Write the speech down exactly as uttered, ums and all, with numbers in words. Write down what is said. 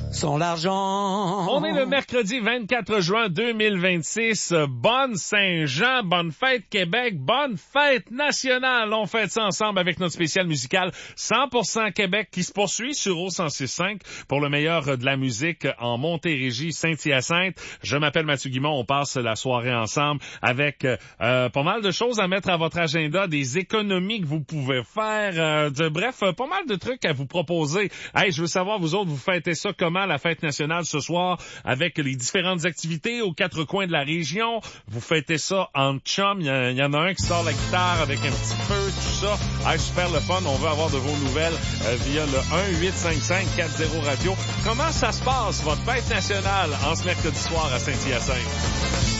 Sans l'argent. On est le mercredi vingt-quatre juin deux mille vingt-six. Bonne Saint-Jean, bonne fête Québec, bonne fête nationale. On fête ça ensemble avec notre spécial musical cent pour cent Québec qui se poursuit sur O cent six cinq pour le meilleur de la musique en Montérégie, Saint-Hyacinthe. Je m'appelle Mathieu Guimond. On passe la soirée ensemble avec euh, pas mal de choses à mettre à votre agenda, des économies que vous pouvez faire, euh, de, bref, pas mal de trucs à vous proposer. Hey, je veux savoir, vous autres, vous fêtez ça comment, la fête nationale ce soir, avec les différentes activités aux quatre coins de la région? Vous fêtez ça en chum, il y, y en a un qui sort la guitare avec un petit feu, tout ça. Hey, super le fun, on veut avoir de vos nouvelles euh, via le un huit cinq cinq quatre zéro radio. Comment ça se passe, votre fête nationale, en ce mercredi soir à Saint-Hyacinthe?